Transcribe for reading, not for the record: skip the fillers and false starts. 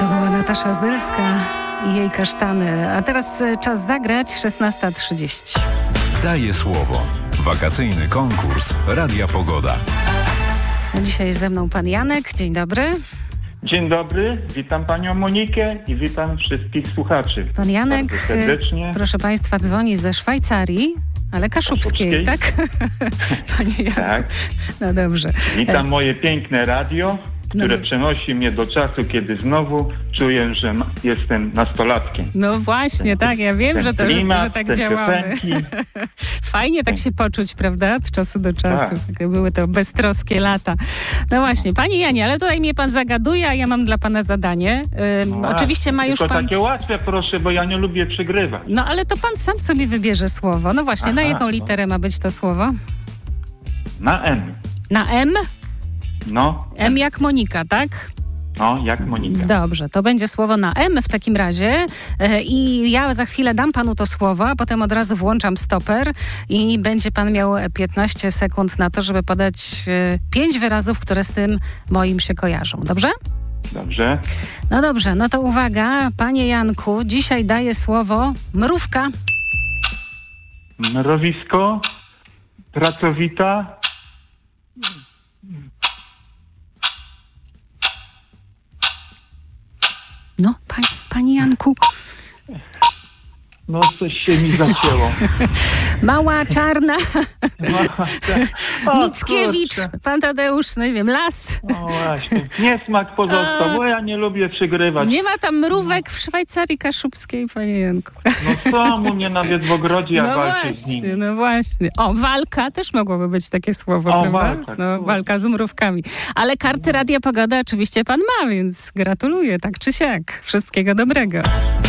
To była Natasza Zylska i jej kasztany. A teraz czas zagrać, 16:30. Daję słowo. Wakacyjny konkurs Radia Pogoda. Dzisiaj jest ze mną pan Janek. Dzień dobry. Dzień dobry, witam panią Monikę i witam wszystkich słuchaczy. Pan Janek, bardzo serdecznie. Proszę państwa, dzwoni ze Szwajcarii, ale kaszubskiej, tak? Panie Janku. Tak. No dobrze. Witam moje piękne radio, które przenosi mnie do czasu, kiedy znowu czuję, że jestem nastolatkiem. No właśnie, tak, ja wiem, że tak działamy. Fajnie tak się poczuć, prawda? Od czasu do czasu. Tak. Były to beztroskie lata. No właśnie, panie Janie, ale tutaj mnie pan zagaduje, a ja mam dla pana zadanie. Oczywiście ma już tylko pan... takie łatwe, proszę, bo ja nie lubię przegrywać. No ale to pan sam sobie wybierze słowo. No właśnie, na jaką literę ma być to słowo? Na M. Na M? No. M jak Monika, tak? No, jak Monika. Dobrze, to będzie słowo na M w takim razie i ja za chwilę dam panu to słowo, a potem od razu włączam stoper i będzie pan miał 15 sekund na to, żeby podać 5 wyrazów, które z tym moim się kojarzą. Dobrze? Dobrze. No dobrze, no to uwaga, panie Janku, dzisiaj daję słowo mrówka. Mrowisko, pracowita. No, panie Janku. No, coś się mi zacięło. Mała, czarna. Mickiewicz, pan Tadeusz, no nie wiem, las. No właśnie. Niesmak pozostał, bo ja nie lubię przegrywać. Nie ma tam mrówek w Szwajcarii kaszubskiej, panie Janku. No są u mnie nawet w ogrodzie, ja walczę z nimi. No właśnie. O, walka też mogłoby być takie słowo, prawda? Walka, no, walka z mrówkami. Ale karty Radia Pogoda oczywiście pan ma, więc gratuluję, tak czy siak. Wszystkiego dobrego.